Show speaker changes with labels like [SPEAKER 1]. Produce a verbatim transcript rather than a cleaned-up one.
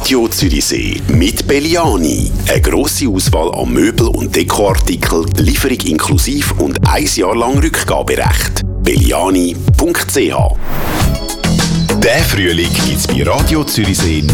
[SPEAKER 1] Radio Zürichsee mit Belliani. Eine grosse Auswahl an Möbel- und Dekoartikeln, Lieferung inklusiv und ein Jahr lang Rückgaberecht. belliani punkt c h. Der Frühling gibt's bei Radio Zürichsee